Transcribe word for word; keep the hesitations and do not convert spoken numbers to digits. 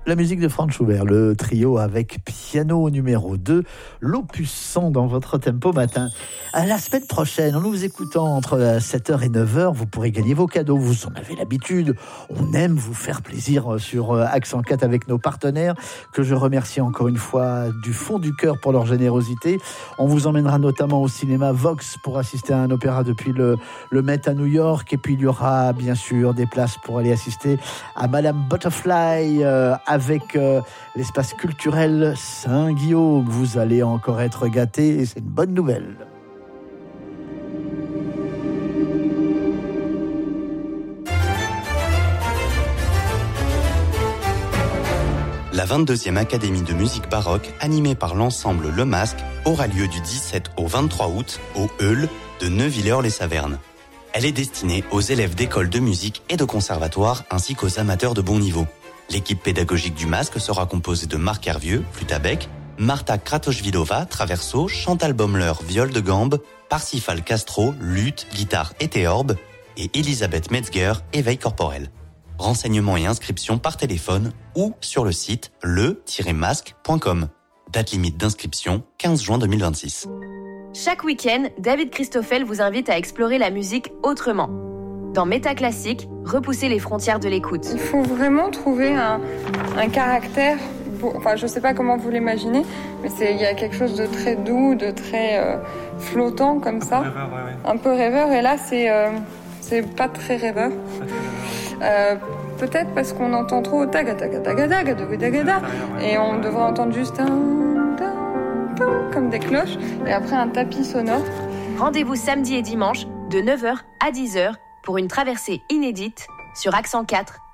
La musique de Franz Schubert, le trio avec piano numéro deux, l'opus cent dans votre tempo matin. À la semaine prochaine, en nous écoutant entre sept heures et neuf heures, vous pourrez gagner vos cadeaux. Vous en avez l'habitude. On aime vous faire plaisir sur Accent quatre avec nos partenaires, que je remercie encore une fois du fond du cœur pour leur générosité. On vous emmènera notamment au cinéma Vox pour assister à un opéra depuis le, le Met à New York. Et puis il y aura bien sûr des places pour aller assister à Madame Butterfly euh, avec euh, l'espace culturel Saint-Guillaume. Vous allez encore être gâtés et c'est une bonne nouvelle. La vingt-deuxième Académie de musique baroque, animée par l'ensemble Le Masque, aura lieu du dix-sept au vingt-trois août au Heul de Neuvillers-les-Savernes. Elle est destinée aux élèves d'écoles de musique et de conservatoires ainsi qu'aux amateurs de bon niveau. L'équipe pédagogique du Masque sera composée de Marc Hervieux, flûte à bec, Marta Kratochvilova, traverso, Chantal Baumler, viol de gambe, Parsifal Castro, luth, guitare et théorbe, et Elisabeth Metzger, éveil corporel. Renseignements et inscriptions par téléphone ou sur le site le tiret masque point com. Date limite d'inscription, quinze juin deux mille vingt-six. Chaque week-end, David Christoffel vous invite à explorer la musique autrement. Dans Métaclassique, repoussez les frontières de l'écoute. Il faut vraiment trouver un, un caractère, enfin je sais pas comment vous l'imaginez, mais c'est, il y a quelque chose de très doux, de très euh, flottant comme ça. Un peu rêveur, ouais, ouais. Un peu rêveur, et là c'est, euh, c'est pas très rêveur. Euh, peut-être parce qu'on entend trop taga taga taga taga taga taga et on devrait entendre juste un comme des cloches et après un tapis sonore. Rendez-vous samedi et dimanche de neuf heures à dix heures pour une traversée inédite sur Accent quatre